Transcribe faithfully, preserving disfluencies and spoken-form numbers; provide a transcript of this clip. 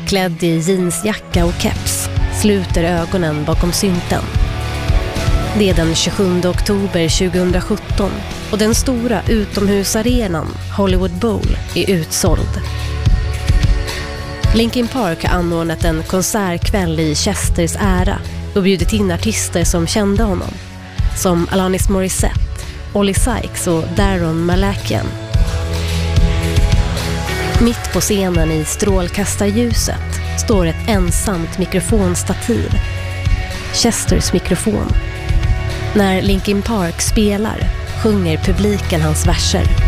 klädd i jeansjacka och keps, sluter ögonen bakom synten. Det är den tjugosjunde oktober tjugosjutton och den stora utomhusarenan Hollywood Bowl är utsåld. Linkin Park har anordnat en konsertkväll i Chesters ära och bjudit in artister som kände honom, som Alanis Morissette, Olly Sykes och Daron Malakian. Mitt på scenen i strålkastarljuset står ett ensamt mikrofonstativ, Chesters mikrofon. När Linkin Park spelar sjunger publiken hans verser.